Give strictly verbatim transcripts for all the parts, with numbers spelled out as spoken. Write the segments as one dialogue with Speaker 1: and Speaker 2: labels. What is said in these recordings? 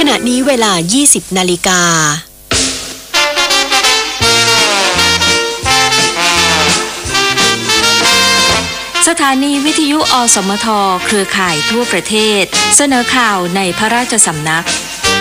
Speaker 1: ขณะนี้เวลา ยี่สิบ นาฬิกา
Speaker 2: สถานีวิทยุอสมทเครือข่ายทั่วประเทศเสนอข่าวในพระราชสำนัก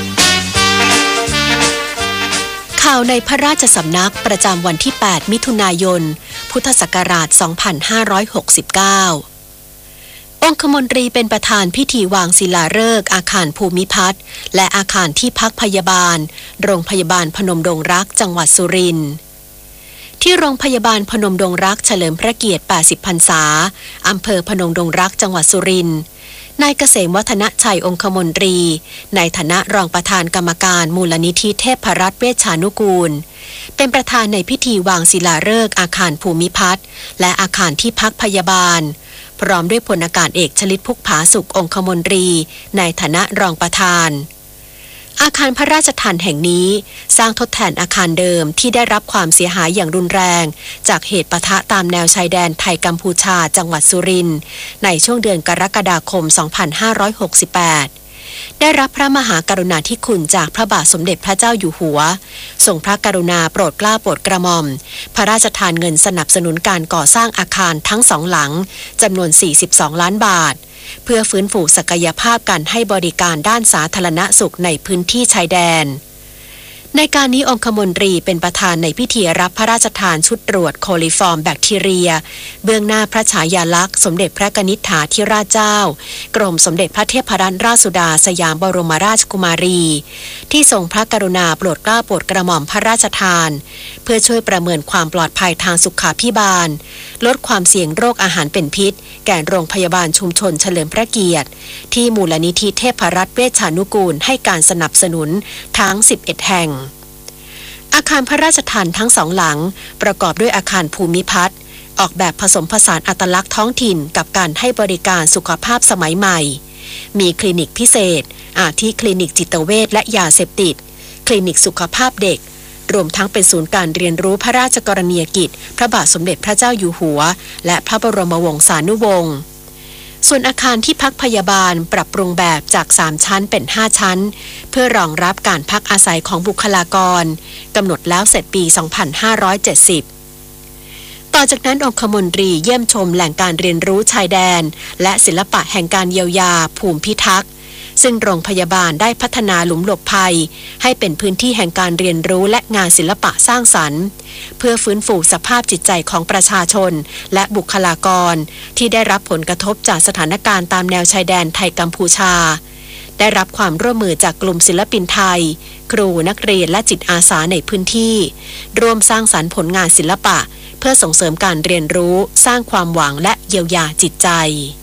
Speaker 1: ข่าวในพระราชสำนักประจำวันที่ แปด มิถุนายน พุทธศักราช สองพันห้าร้อยหกสิบเก้า องคมนตรีเป็นประธานพิธีวางศิลาฤกษ์อาคารภูมิพัฒน์และอาคารที่พักพยาบาลโรงพยาบาลพนมดงรักจังหวัดสุรินทร์ที่โรงพยาบาลพนมดงรักเฉลิมพระเกียรติ แปดสิบ พรรษาอำเภอพนมดงรักจังหวัดสุรินทร์นายเกษมวัฒนชัยองคมนตรีในฐานะรองประธานกรรมการมูลนิธิเทพรัตน์เวชชานุกูลเป็นประธานในพิธีวางศิลาฤกษ์อาคารภูมิพัฒน์และอาคารที่พักพยาบาลพร้อมด้วยพลอากาศเอกชลิตพุกผาสุของคมนตรีในฐานะรองประธานอาคารพระราชทานแห่งนี้สร้างทดแทนอาคารเดิมที่ได้รับความเสียหายอย่างรุนแรงจากเหตุปะทะตามแนวชายแดนไทยกัมพูชาจังหวัดสุรินทร์ในช่วงเดือนกรกฎาคม สองพันห้าร้อยหกสิบแปด ได้รับพระมหากรุณาธิคุณจากพระบาทสมเด็จพระเจ้าอยู่หัวทรงพระกรุณาโปรดเกล้าโปรดกระหม่อมพระราชทานเงินสนับสนุนการก่อสร้างอาคารทั้งสองหลังจำนวน สี่สิบสอง ล้านบาทเพื่อฟื้นฟูศักยภาพการให้บริการด้านสาธารณสุขในพื้นที่ชายแดนในการนี้องคมนตรีเป็นประธานในพิธีรับพระราชทานชุดตรวจโคลิฟอร์มแบคทีเรียเบื้องหน้าพระฉายาลักษณ์สมเด็จพระกนิษฐาธิราชเจ้ากรมสมเด็จพระเทพรัตนราชสุดาสยามบรมราชกุมารีที่ทรงพระกรุณาโปรดเกล้าโปรดกระหม่อมพระราชทานเพื่อช่วยประเมินความปลอดภัยทางสุขาภิบาลลดความเสี่ยงโรคอาหารเป็นพิษแก่โรงพยาบาลชุมชนเฉลิมพระเกียรติที่มูลนิธิเทพรัตน์เวชชานุกูลให้การสนับสนุนทั้งสิบเอ็ดแห่งอาคารพระราชทานทั้งสองหลังประกอบด้วยอาคารภูมิพัฒน์ออกแบบผสมผสานอัตลักษณ์ท้องถิ่นกับการให้บริการสุขภาพสมัยใหม่มีคลินิกพิเศษอาทิคลินิกจิตเวชและยาเสพติดคลินิกสุขภาพเด็กรวมทั้งเป็นศูนย์การเรียนรู้พระราชกรณียกิจพระบาทสมเด็จพระเจ้าอยู่หัวและพระบรมวงศานุวงศ์ส่วนอาคารที่พักพยาบาลปรับปรุงแบบจากสามชั้นเป็นห้าชั้นเพื่อรองรับการพักอาศัยของบุคลากรกำหนดแล้วเสร็จปี สองพันห้าร้อยเจ็ดสิบ ต่อจากนั้นองคมนตรีเยี่ยมชมแหล่งการเรียนรู้ชายแดนและศิลปะแห่งการเยียวยาภูมิพิทักษ์ซึ่งโรงพยาบาลได้พัฒนาหลุมหลบภัยให้เป็นพื้นที่แห่งการเรียนรู้และงานศิลปะสร้างสรรค์เพื่อฟื้นฟูสภาพจิตใจของประชาชนและบุคลากรที่ได้รับผลกระทบจากสถานการณ์ตามแนวชายแดนไทยกัมพูชาได้รับความร่วมมือจากกลุ่มศิลปินไทยครูนักเรียนและจิตอาสาในพื้นที่ร่วมสร้างสรรค์ผลงานศิลปะเพื่อส่งเสริมการเรียนรู้สร้างความหวังและเยียวยาจิตใจ